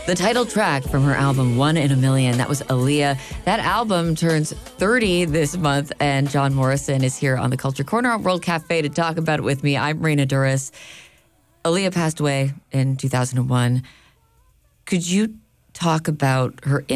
The title track from her album, One in a Million, that was Aaliyah. That album turns 30 this month, and John Morrison is here on the Culture Corner on World Cafe to talk about it with me. I'm Marina Duras. Aaliyah passed away in 2001. Could you talk about her